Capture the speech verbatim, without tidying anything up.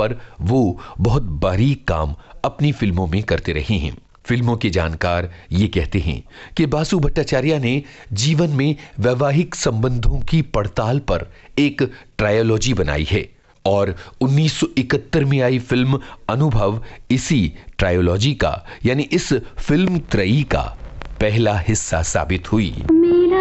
पर वो बहुत बारीक काम अपनी फिल्मों में करते रहे हैं। फिल्मों के जानकार ये कहते हैं कि बासु भट्टाचार्य ने जीवन में वैवाहिक संबंधों की पड़ताल पर एक ट्रायोलॉजी बनाई है और उन्नीस सौ इकहत्तर में आई फिल्म अनुभव इसी ट्रायोलॉजी का यानी इस फिल्म त्रयी का पहला हिस्सा साबित हुई।